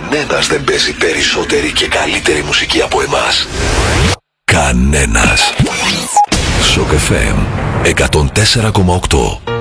κανένας δεν παίζει περισσότερη και καλύτερη μουσική από εμάς. Κανένας. Shock FM 104,8.